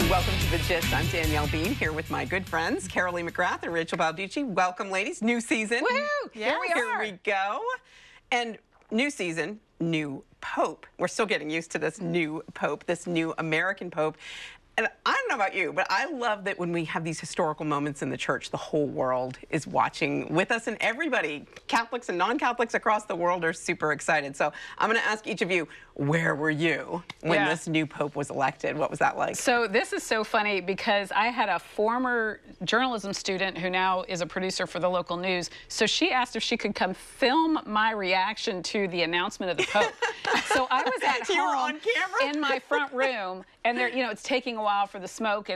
Welcome to The Gist. I'm Danielle Bean here with my good friends, Carolee McGrath and Rachel Balducci. Welcome, ladies. New season. Woohoo! Here we go. And new season, new Pope. We're still getting used to this new Pope, this new American Pope. And I don't know about you, but I love that when we have these historical moments in the church, the whole world is watching with us, and everybody, Catholics and non-Catholics across the world, are super excited. So I'm going to ask each of you, where were you when this new Pope was elected? What was that like? So this is so funny because I had a former journalism student who now is a producer for the local news. So she asked if she could come film my reaction to the announcement of the Pope. So I was at You were home on camera? in my front room, and there, it's taking a while for the smoke,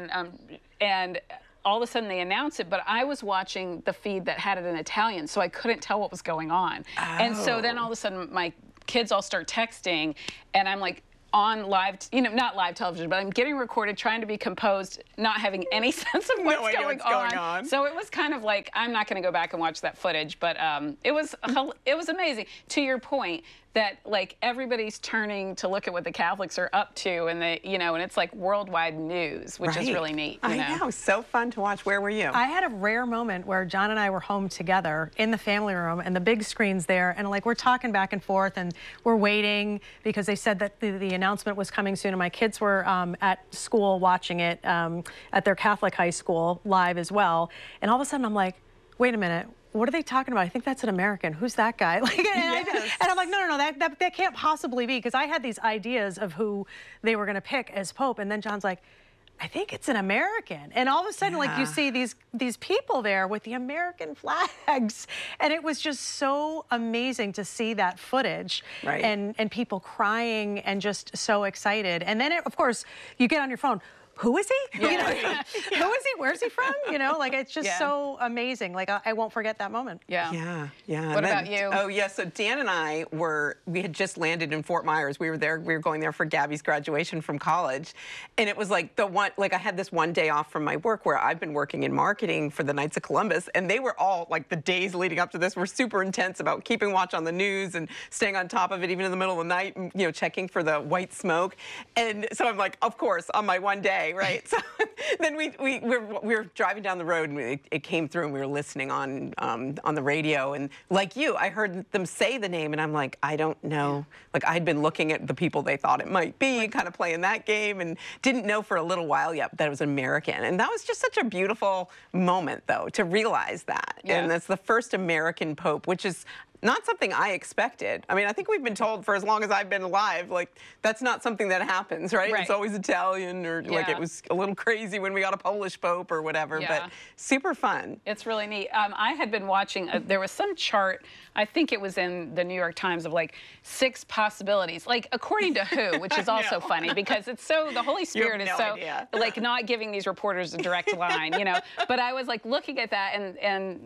and all of a sudden they announce it, but I was watching the feed that had it in Italian, so I couldn't tell what was going on. Oh. And so then all of a sudden my kids all start texting, and I'm like on live, not live television, but I'm getting recorded, trying to be composed, not having any sense of what's going on. So it was kind of like, I'm not going to go back and watch that footage, but it was amazing. To your point, that like everybody's turning to look at what the Catholics are up to, and and it's like worldwide news, which is really neat. I know, so fun to watch. Where were you? I had a rare moment where John and I were home together in the family room, and the big screen's there, and like we're talking back and forth, and we're waiting because they said that the announcement was coming soon, and my kids were at school watching it at their Catholic high school live as well, and all of a sudden I'm like, wait a minute. What are they talking about? I think that's an American. Who's that guy? Like, and I'm like, no, that can't possibly be, because I had these ideas of who they were going to pick as Pope, and then John's like, I think it's an American. And all of a sudden, like, you see these people there with the American flags, and it was just so amazing to see that footage, and people crying and just so excited. And then, of course, you get on your phone. Who is he? Who is he? Where's he from? Like it's just so amazing. Like I won't forget that moment. Yeah. What about you? Oh yeah, so Dan and I we had just landed in Fort Myers. We were going there for Gabby's graduation from college. And it was like I had this one day off from my work where I've been working in marketing for the Knights of Columbus, and they were all like, the days leading up to this were super intense about keeping watch on the news and staying on top of it even in the middle of the night, checking for the white smoke. And so I'm like, of course, on my one day, right? So then we were driving down the road, and it came through, and we were listening on the radio, and like you, I heard them say the name, and I'm like, I don't know. Like I'd been looking at the people they thought it might be, kind of playing that game, and didn't know for a little while yet that it was American. And that was just such a beautiful moment, though, to realize that. And that's the first American Pope, which is not something I expected. I mean, I think we've been told for as long as I've been alive, like, that's not something that happens, right? It's always Italian, or like it was a little crazy when we got a Polish Pope or whatever, but super fun. It's really neat. I had been watching, there was some chart, I think it was in the New York Times, of like 6 possibilities, like according to who, which is also funny because it's so, the Holy Spirit is so, like not giving these reporters a direct line, But I was like looking at that, and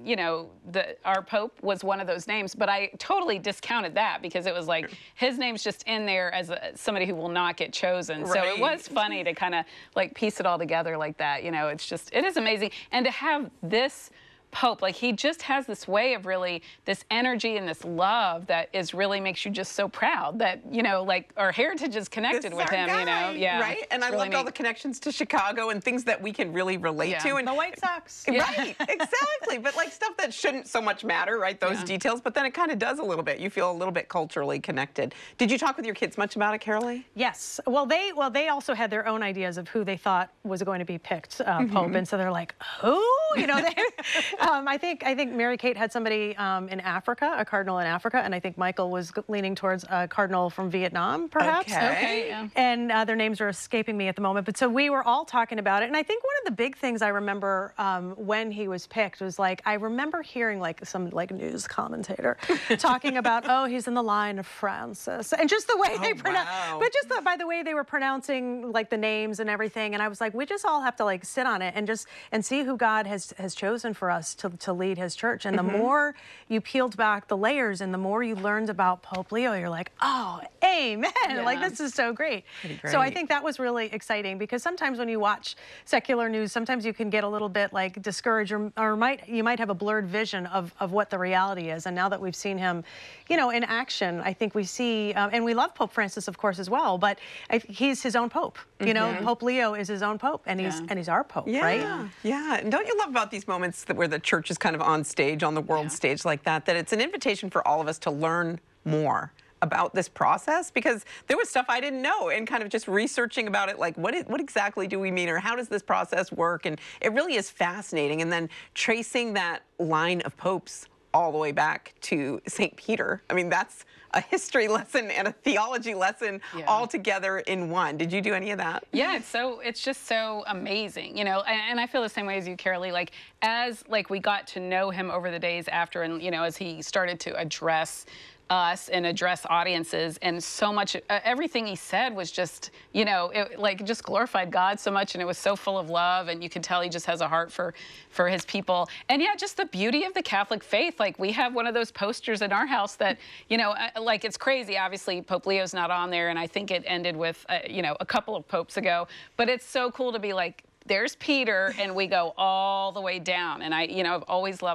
our Pope was one of those names. But I totally discounted that because it was like his name's just in there as somebody who will not get chosen. So it was funny to kind of like piece it all together like that. It is amazing. And to have this Pope, like he just has this way of really, this energy and this love that really makes you just so proud that, like our heritage is connected with him, Right? And I really loved all the connections to Chicago and things that we can really relate to. And the White Sox. Right, exactly. But like stuff that shouldn't so much matter, right? Those details, but then it kind of does a little bit. You feel a little bit culturally connected. Did you talk with your kids much about it, Carolee? Yes. Well, they also had their own ideas of who they thought was going to be picked Pope, and so they're like, who? I think Mary Kate had somebody in Africa, a cardinal in Africa, and I think Michael was leaning towards a cardinal from Vietnam, perhaps. Okay. And their names are escaping me at the moment, but so we were all talking about it, and I think one of the big things I remember when he was picked was like, I remember hearing like some like news commentator talking about, oh, he's in the line of Francis, and just the way they pronounce, but just by the way they were pronouncing like the names and everything, and I was like, we just all have to like sit on it and see who God has has chosen for us to lead his church. And the more you peeled back the layers and the more you learned about Pope Leo, you're like, oh, amen. Like, this is so great. So I think that was really exciting, because sometimes when you watch secular news, sometimes you can get a little bit like discouraged, or you might have a blurred vision of what the reality is. And now that we've seen him, you know, in action, I think we see, and we love Pope Francis, of course, as well, but he's his own Pope. You know, Pope Leo is his own Pope, and he's our Pope, right? Yeah, and don't you love about these moments where the church is kind of on stage, on the world stage like that, that it's an invitation for all of us to learn more about this process, because there was stuff I didn't know, and kind of just researching about it, like what exactly do we mean, or how does this process work? And it really is fascinating. And then tracing that line of popes all the way back to St. Peter. I mean, that's a history lesson and a theology lesson all together in one. Did you do any of that? Yeah, it's just so amazing, you know. And I feel the same way as you, Carolee. Like, as we got to know him over the days after, and you know, as he started to address us and address audiences, and so much, everything he said was just, you know, it just glorified God so much, and it was so full of love, and you could tell he just has a heart for his people. And yeah, just the beauty of the Catholic faith. Like, we have one of those posters in our house that, you know, like, it's crazy. Obviously, Pope Leo's not on there, and I think it ended with, you know, a couple of popes ago, but it's so cool to be like, there's Peter, and we go all the way down. And I've always loved